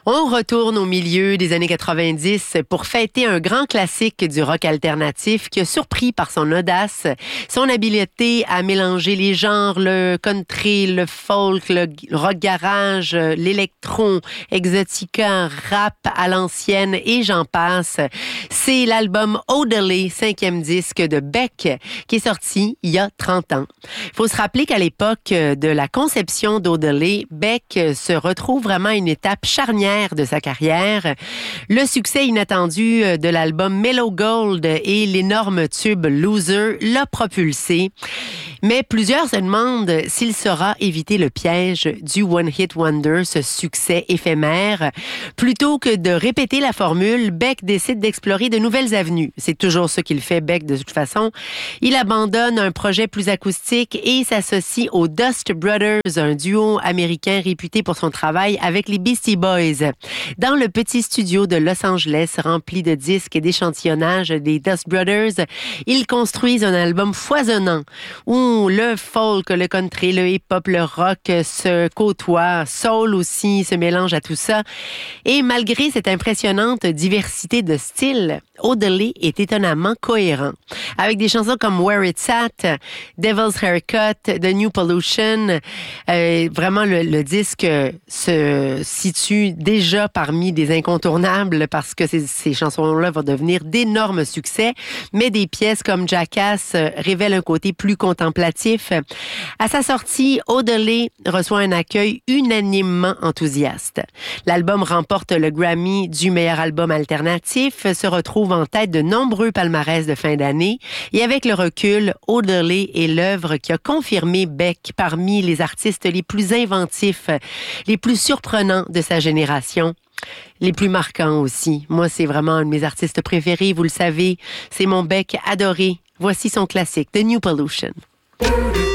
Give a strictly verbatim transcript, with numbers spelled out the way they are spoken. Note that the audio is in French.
On retourne au milieu des années quatre-vingt-dix pour fêter un grand classique du rock alternatif qui a surpris par son audace, son habileté à mélanger les genres, le country, le folk, le rock garage, l'électron, exotica, rap à l'ancienne et j'en passe. C'est l'album Odelay, cinquième disque de Beck, qui est sorti il y a trente ans. Il faut se rappeler qu'à l'époque de la conception d'Odelay, Beck se retrouve vraiment à une étape charnière de sa carrière. Le succès inattendu de l'album Mellow Gold et l'énorme tube Loser l'a propulsé. Mais plusieurs se demandent s'il saura éviter le piège du One Hit Wonder, ce succès éphémère. Plutôt que de répéter la formule, Beck décide d'explorer de nouvelles avenues. C'est toujours ce qu'il fait, Beck, de toute façon. Il abandonne un projet plus acoustique et s'associe aux Dust Brothers, un duo américain réputé pour son travail avec les Beastie Boys. Dans le petit studio de Los Angeles, rempli de disques et d'échantillonnages des Dust Brothers, ils construisent un album foisonnant où le folk, le country, le hip-hop, le rock se côtoient, soul aussi se mélange à tout ça. Et malgré cette impressionnante diversité de styles, Odelay est étonnamment cohérent. Avec des chansons comme Where It's At, Devil's Haircut, The New Pollution, euh, vraiment le, le disque se situe déjà parmi des incontournables parce que ces, ces chansons-là vont devenir d'énormes succès, mais des pièces comme Jackass révèlent un côté plus contemplatif. À sa sortie, Odelay reçoit un accueil unanimement enthousiaste. L'album remporte le Grammy du meilleur album alternatif, se retrouve en tête de nombreux palmarès de fin d'année et avec le recul, Odelay est l'œuvre qui a confirmé Beck parmi les artistes les plus inventifs, les plus surprenants de sa génération. Les plus marquants aussi. Moi, c'est vraiment un de mes artistes préférés, vous le savez. C'est mon Beck adoré. Voici son classique, The New Pollution.